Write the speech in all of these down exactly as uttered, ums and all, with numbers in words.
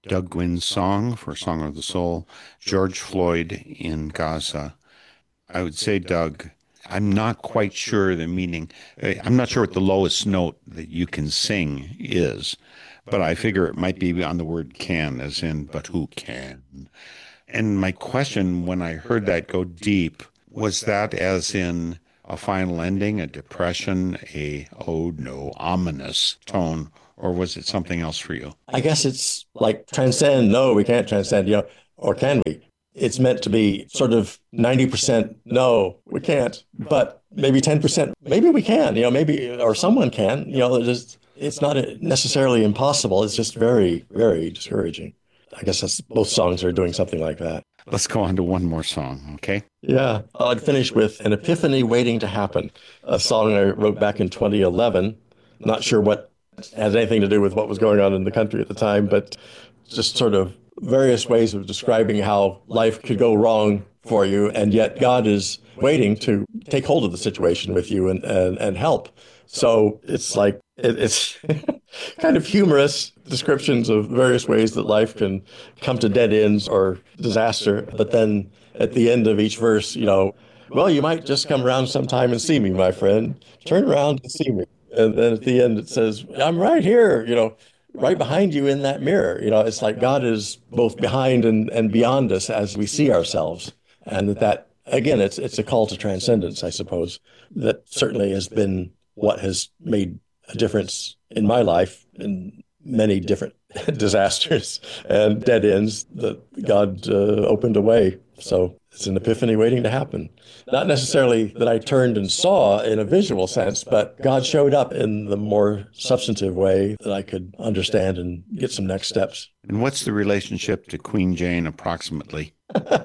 Doug Gwynn's song for Song of the Soul, George Floyd in Gaza. I would say, Doug, I'm not quite sure the meaning. I'm not sure what the lowest note that you can sing is, but I figure it might be on the word can, as in, but who can? And my question when I heard that go deep, was that as in a final ending, a depression, a, oh no, ominous tone, or was it something else for you? I guess it's like transcend. No, we can't transcend, you know, or can we? It's meant to be sort of ninety percent, no, we can't, but maybe ten percent, maybe we can, you know, maybe, or someone can, you know, just, it's not necessarily impossible. It's just very, very discouraging. I guess that's, both songs are doing something like that. Let's go on to one more song, okay? Yeah, I'd finish with An Epiphany Waiting to Happen, a song I wrote back in twenty eleven. Not sure what has anything to do with what was going on in the country at the time, but just sort of various ways of describing how life could go wrong for you, and yet God is waiting to take hold of the situation with you and, and, and help. So it's like, it, it's kind of humorous descriptions of various ways that life can come to dead ends or disaster. But then at the end of each verse, you know, well, you might just come around sometime and see me, my friend. Turn around and see me. And then at the end it says, I'm right here, you know, right behind you in that mirror. You know, it's like God is both behind and, and beyond us as we see ourselves. And that, that again, it's it's a call to transcendence, I suppose. That certainly has been what has made a difference in my life in many different disasters and dead ends that God uh, opened a way. So it's an epiphany waiting to happen. Not necessarily that I turned and saw in a visual sense, but God showed up in the more substantive way that I could understand and get some next steps. And what's the relationship to Queen Jane approximately?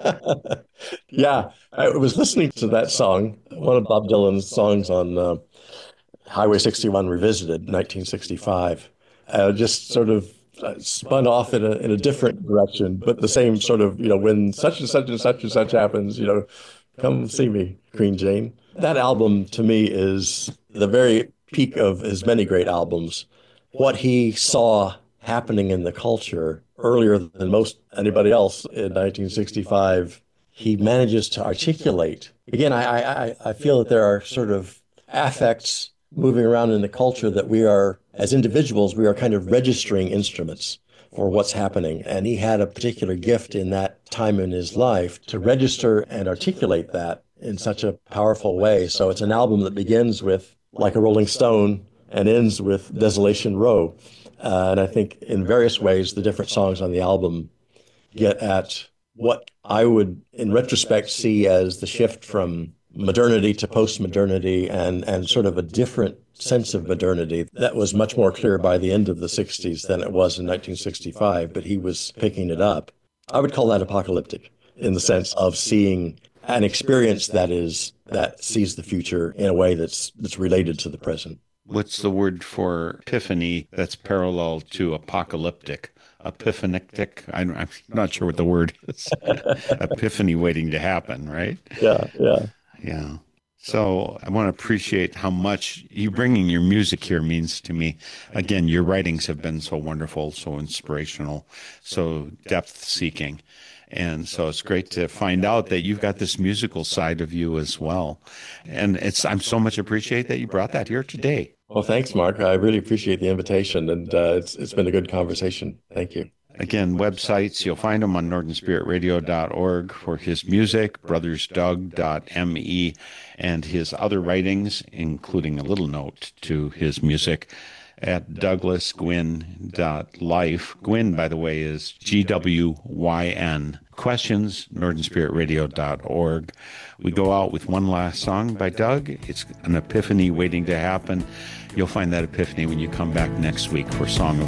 Yeah, I was listening to that song, one of Bob Dylan's songs on uh, Highway sixty-one Revisited, nineteen sixty-five. Uh, just sort of uh, spun off in a in a different direction, but the same sort of, you know, when such and such and such and such happens, you know, come see me, Queen Jane. That album to me is the very peak of his many great albums. What he saw happening in the culture earlier than most anybody else in nineteen sixty-five, he manages to articulate. Again, I, I, I feel that there are sort of affects moving around in the culture that we are, as individuals, we are kind of registering instruments for what's happening. And he had a particular gift in that time in his life to register and articulate that in such a powerful way. So it's an album that begins with Like a Rolling Stone and ends with Desolation Row. Uh, and I think in various ways, the different songs on the album get at what I would, in retrospect, see as the shift from modernity to post-modernity and, and sort of a different sense of modernity that was much more clear by the end of the sixties than it was in nineteen sixty-five, but he was picking it up. I would call that apocalyptic in the sense of seeing an experience that is that sees the future in a way that's that's related to the present. What's the word for epiphany that's parallel to apocalyptic? Epiphanic? I'm, I'm not sure what the word is. Epiphany waiting to happen, right? Yeah, yeah. Yeah. So I want to appreciate how much you bringing your music here means to me. Again, your writings have been so wonderful, so inspirational, so depth-seeking. And so it's great to find out that you've got this musical side of you as well. And it's I'm so much appreciate that you brought that here today. Well, thanks, Mark. I really appreciate the invitation, and uh, it's it's been a good conversation. Thank you. Again, websites, you'll find them on northern spirit radio dot org for his music, brothers doug dot m e, and his other writings, including a little note to his music at douglas gwyn dot life. Gwyn, by the way, is G W Y N. Questions, northern spirit radio dot org. We go out with one last song by Doug. It's an epiphany waiting to happen. You'll find that epiphany when you come back next week for Song of